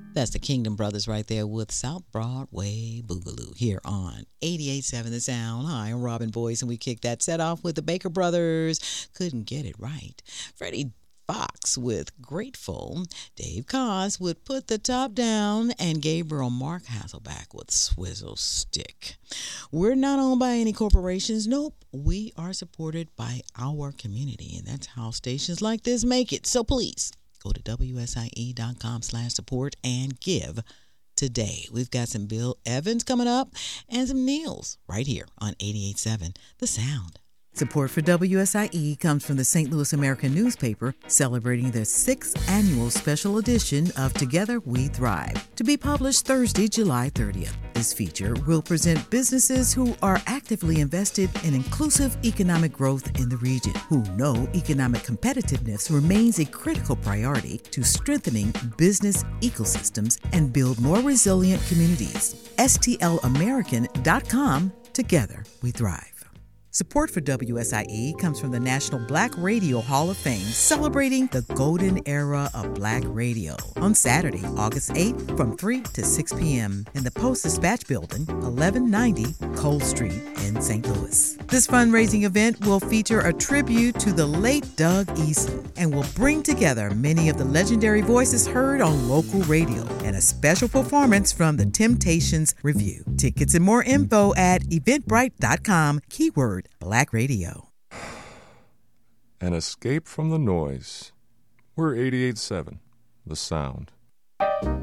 That's the Kingdom Brothers right there with South Broadway Boogaloo here on 88.7 The Sound. Hi, I'm Robin Boyce, and we kicked that set off with the Baker Brothers. Couldn't get it right. Freddie Fox with Grateful. Dave Koz would Put the Top Down, and Gabriel Mark Hasselback with Swizzle Stick. We're not owned by any corporations. Nope. We are supported by our community, and that's how stations like this make it. So please, go to WSIE.com/support and give today. We've got some Bill Evans coming up and some Neils right here on 88.7 The Sound. Support for WSIE comes from the St. Louis American newspaper, celebrating their 6th annual special edition of Together We Thrive, to be published Thursday, July 30th. This feature will present businesses who are actively invested in inclusive economic growth in the region, who know economic competitiveness remains a critical priority to strengthening business ecosystems and build more resilient communities. STLamerican.com. Together We Thrive. Support for WSIE comes from the National Black Radio Hall of Fame, celebrating the golden era of black radio on Saturday, August 8th from 3 to 6 p.m. in the Post-Dispatch Building, 1190 Cole Street in St. Louis. This fundraising event will feature a tribute to the late Doug Eason and will bring together many of the legendary voices heard on local radio and a special performance from the Temptations Review. Tickets and more info at eventbrite.com, keyword Black Radio. An escape from the noise. We're 88.7, The Sound.